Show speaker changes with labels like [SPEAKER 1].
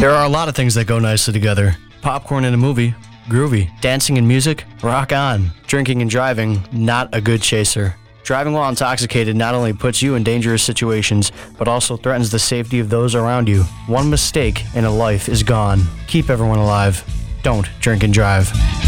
[SPEAKER 1] There are a lot of things that go nicely together. Popcorn in a movie, groovy. Dancing and music, rock on. Drinking and driving, not a good chaser. Driving while intoxicated not only puts you in dangerous situations, but also threatens the safety of those around you. One mistake and a life is gone. Keep everyone alive. Don't drink and drive.